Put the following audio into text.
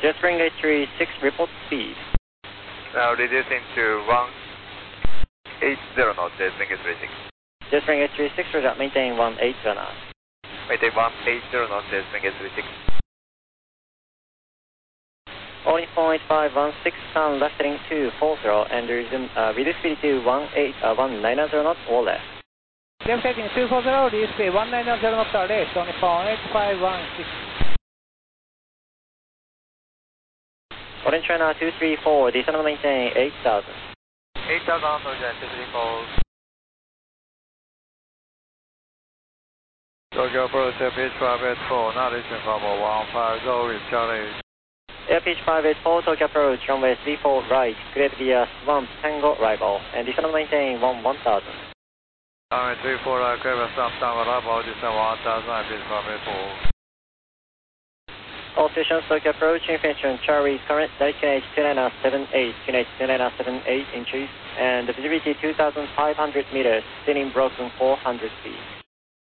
Jetstream 836, report speed. Now reducing to 180 knots, Jetstream 836. Jetstream 836, roger, maintain 180 knots. Maintain 180 knots, Jetstream 836. Holding point 516, turn left heading to 40 and resume, reduce speed to 190 knots or less. Left heading 240, reduce speed 190 knots or less, only point 516. Orange China 234, descend maintain 8000. 8000, Orange 234. Tokyo approach pitch 584, now reaching level 150 with Charlie. Air pitch 584, Tokyo approach, runway 34 right, cleared via Swamp Tango arrival, and descend maintain 1000. Runway 34 right, cleared via Swamp Tango arrival, descend 1000, pitch 584. All stations, Tokyo approach, information Charlie, current destination 2978, QNH 2978 inches, and visibility 2500 meters, steering broken 400 feet.